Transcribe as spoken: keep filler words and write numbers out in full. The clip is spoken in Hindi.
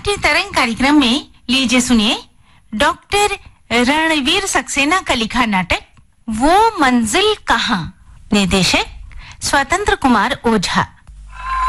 नाट्य तरंग कार्यक्रम में लीजिए सुनिए डॉक्टर रणवीर सक्सेना का लिखा नाटक वो मंजिल कहाँ। निर्देशक स्वतंत्र कुमार ओझा।